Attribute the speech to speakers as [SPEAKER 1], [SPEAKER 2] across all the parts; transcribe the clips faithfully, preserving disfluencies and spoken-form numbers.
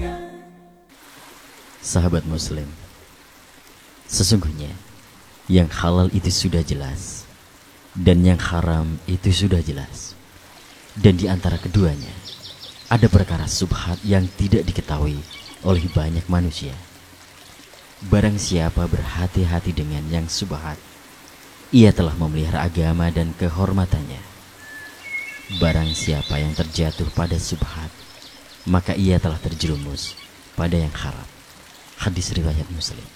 [SPEAKER 1] Sahabat muslim, sesungguhnya yang halal itu sudah jelas dan yang haram itu sudah jelas. Dan di antara keduanya ada perkara subhat yang tidak diketahui oleh banyak manusia. Barang siapa berhati-hati dengan yang subhat, ia telah memelihara agama dan kehormatannya. Barang siapa yang terjatuh pada subhat, maka ia telah terjerumus pada yang haram. Hadis riwayat Muslim.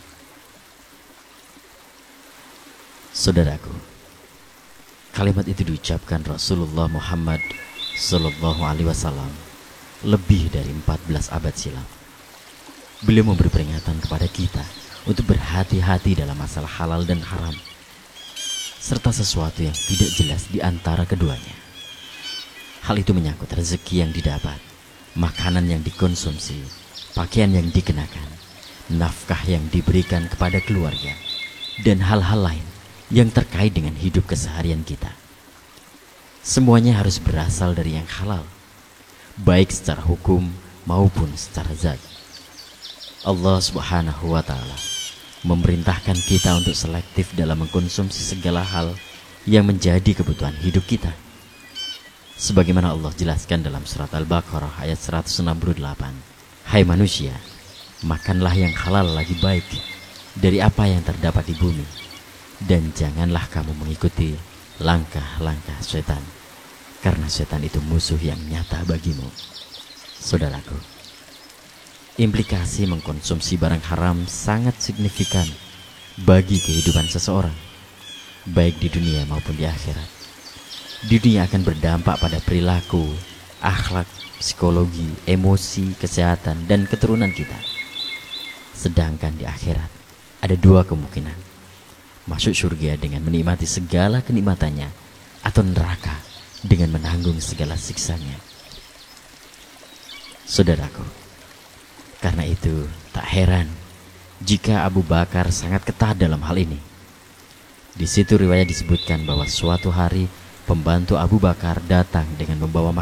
[SPEAKER 1] Saudaraku, kalimat itu diucapkan Rasulullah Muhammad Sallallahu Alaihi Wasallam lebih dari empat belas abad silam. Beliau memberi peringatan kepada kita untuk berhati-hati dalam masalah halal dan haram, serta sesuatu yang tidak jelas di antara keduanya. Hal itu menyangkut rezeki yang didapat, makanan yang dikonsumsi, pakaian yang dikenakan, nafkah yang diberikan kepada keluarga, dan hal-hal lain yang terkait dengan hidup keseharian kita. Semuanya harus berasal dari yang halal, baik secara hukum maupun secara zat. Allah Subhanahu wa Ta'ala memerintahkan kita untuk selektif dalam mengkonsumsi segala hal yang menjadi kebutuhan hidup kita. Sebagaimana Allah jelaskan dalam surat Al-Baqarah ayat seratus enam puluh delapan, hai manusia, makanlah yang halal lagi baik dari apa yang terdapat di bumi, dan janganlah kamu mengikuti langkah-langkah setan, karena setan itu musuh yang nyata bagimu. Saudaraku, implikasi mengkonsumsi barang haram sangat signifikan bagi kehidupan seseorang, baik di dunia maupun di akhirat. Di dunia akan berdampak pada perilaku, akhlak, psikologi, emosi, kesehatan, dan keturunan kita. Sedangkan di akhirat ada dua kemungkinan: masuk surga dengan menikmati segala kenikmatannya, atau neraka dengan menanggung segala siksanya. Saudaraku, karena itu tak heran jika Abu Bakar sangat ketat dalam hal ini. Di situ riwayat disebutkan bahwa suatu hari pembantu Abu Bakar datang dengan membawa makanan